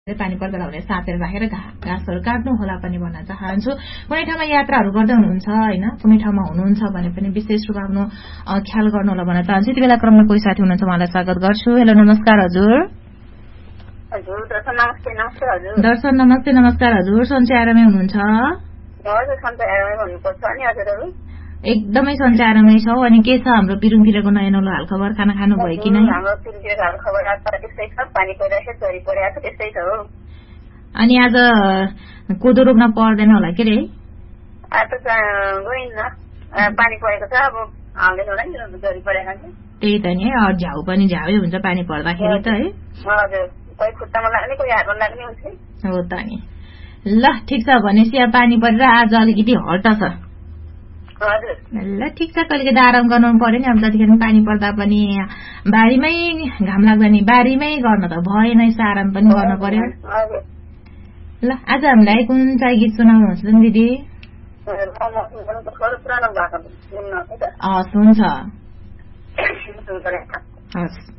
पानी पर्दा हुने सापेर राखेर घाँसहरू काट्नु होला पनि भन्न चाहन्छु। कुनै ठाउँमा यात्राहरू गर्दै हुनुहुन्छ होइन, कुनै ठाउँमा हुनुहुन्छ भने पनि विशेष रूपमा आफ्नो ख्याल गर्नु होला भन्न चाहन्छु। यति बेला क्रममा कोही साथी हुनुहुन्छ, उहाँलाई स्वागत गर्छु। हेलो नमस्कार हजुर। दर्शन नमस्ते। नमस्कार हजुर, सन्चै आरामै हुनुहुन्छ? एकदमै सन्चै आरामै छौ। अनि के छ हाम्रो पिरुङतिरको नयाँ नौलो हालखबर, खाना खानुभयो कि नै? अनि आज कोदो रोप्न पर्दैन होला के रे? त्यही त नि, झ्याउ पनि झ्याउै हुन्छ पानी पर्दाखेरि त है। हो त नि। ल ठिक छ, भनेपछि अब पानी परेर आज अलिकति हल्ट छ। ल ठिक छ, कहिलेकाहीँ आराम गर्नु पर्यो नि। अब जतिखेर पानी पर्दा पनि बारीमै घाम लाग्दा नि बारीमै गर्न त भएन, यसो आराम पनि गर्नु पर्यो। ल आज हामीलाई कुन चाहिँ गीत सुनाउनुहुन्छ दिदी? हस् हुन्छ। हस्।